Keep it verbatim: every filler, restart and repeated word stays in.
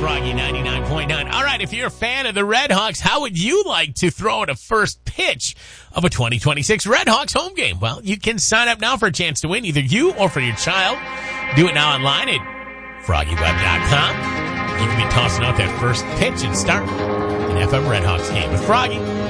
Froggy ninety-nine point nine. All right, if you're a fan of the Red Hawks, how would you like to throw at a first pitch of a twenty twenty-six Red Hawks home game? Well, you can sign up now for a chance to win, either you or for your child. Do it now online at froggy web dot com. You can be tossing out that first pitch and start an F M Red Hawks game with Froggy.